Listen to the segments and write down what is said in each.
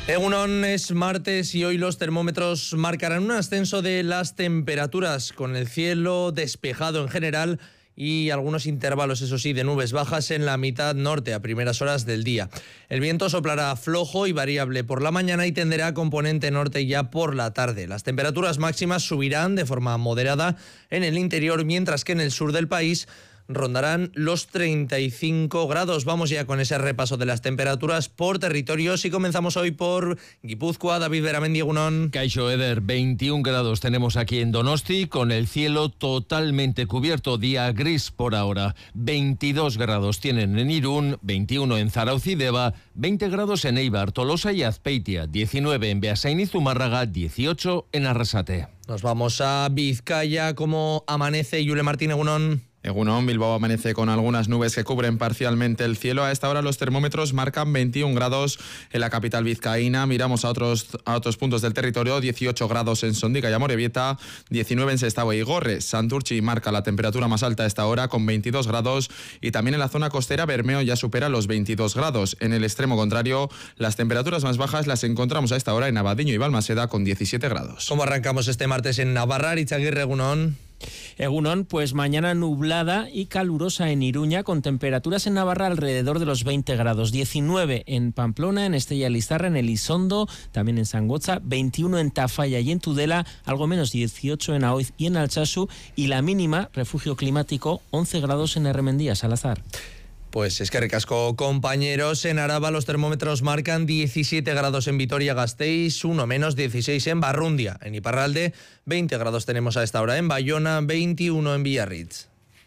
Egunon, es martes y hoy los termómetros marcarán un ascenso de las temperaturas, con el cielo despejado en general y algunos intervalos, eso sí, de nubes bajas en la mitad norte a primeras horas del día. El viento soplará flojo y variable por la mañana y tenderá a componente norte ya por la tarde. Las temperaturas máximas subirán de forma moderada en el interior, mientras que en el sur del país rondarán los 35 grados. Vamos ya con ese repaso de las temperaturas por territorios y comenzamos hoy por Guipúzcoa. David Beramendi, egunon. Kaixo Eder, 21 grados tenemos aquí en Donosti, con el cielo totalmente cubierto, día gris por ahora. 22 grados tienen en Irún, 21 en Zarautz y Deba, 20 grados en Eibar, Tolosa y Azpeitia, 19 en Beasain y Zumárraga, 18 en Arrasate. Nos vamos a Vizcaya. ¿Cómo amanece Yule Martín, egunon? Egunon, Bilbao amanece con algunas nubes que cubren parcialmente el cielo. A esta hora los termómetros marcan 21 grados en la capital vizcaína. Miramos a otros puntos del territorio: 18 grados en Sondica y Amorebieta, 19 en Sestao y Gorre. Santurtzi marca la temperatura más alta a esta hora con 22 grados y también en la zona costera Bermeo ya supera los 22 grados. En el extremo contrario, las temperaturas más bajas las encontramos a esta hora en Abadiño y Balmaseda con 17 grados. ¿Cómo arrancamos este martes en Navarra? Itzagirre, egunon. Egunon, pues mañana nublada y calurosa en Iruña, con temperaturas en Navarra alrededor de los 20 grados, 19 en Pamplona, en Estella Lizarra, en Elizondo, también en Zangotza, 21 en Tafalla y en Tudela, algo menos 18 en Aoiz y en Altsasu, y la mínima, refugio climático, 11 grados en Erremendía, Salazar. Pues es que ricasco, compañeros. En Araba los termómetros marcan 17 grados en Vitoria-Gasteiz, uno menos, 16 en Barrundia. En Iparralde, 20 grados tenemos a esta hora. En Bayona, 21 en Biarritz.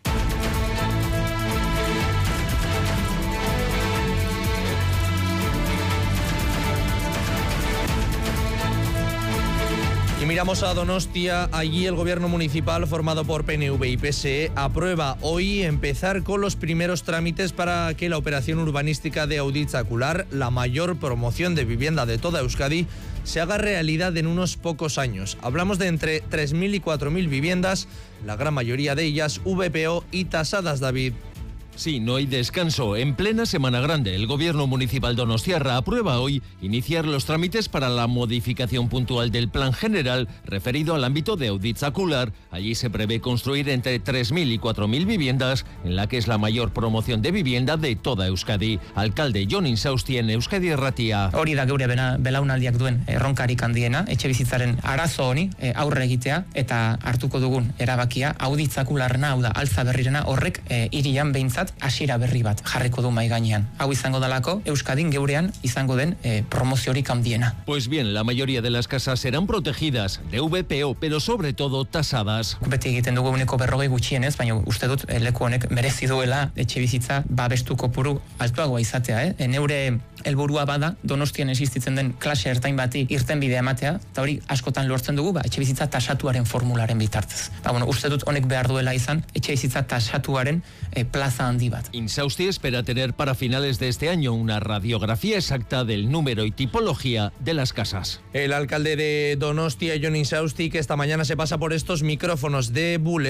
Y miramos a Donostia. Allí el gobierno municipal, formado por PNV y PSE, aprueba hoy empezar con los primeros trámites para que la operación urbanística de Auditzacular, la mayor promoción de vivienda de toda Euskadi, se haga realidad en unos pocos años. Hablamos de entre 3.000 y 4.000 viviendas, la gran mayoría de ellas VPO y tasadas, David. Sí, no hay descanso. En plena Semana Grande, el gobierno municipal donostiarra aprueba hoy iniciar los trámites para la modificación puntual del plan general referido al ámbito de Auditzacular. Allí se prevé construir entre 3.000 y 4.000 viviendas, en la que es la mayor promoción de vivienda de toda Euskadi. Alcalde Jon Insausti en Euskadi Irratia. Hori da geure belaunaldiak duen erronkarik handiena, etxebizitzaren arazo honi aurre egitea eta hartuko dugun erabakia Auditzakularrena, hau da altza berrirena, horrek hirian behintzat hasiera berri bat jarriko du mahai gainean. Hau izango dalako Euskadin geurean izango den promoziorik handiena. Pues bien, la mayoría de las casas serán protegidas de VPO, pero sobre todo tasadas. Beti egiten dugu uneko 40 gutxienez, baina uste dut leku honek merezi duela etxebizitza babestu kopuru altuagoa izatea. Neure helburua bada Donostian existitzen den klase ertain bati irtenbidea ematea, eta hori askotan lortzen dugu etxebizitza tasatuaren formularen bitartez. Uste dut honek behar duela izan etxebizitza tasatuaren plaza handi bat. Insausti espera tener para finales de este año una radiografía exacta del número y tipología de las casas. El alcalde de Donostia, Jon Insausti, que esta mañana se pasa por estos micrófonos de Bule.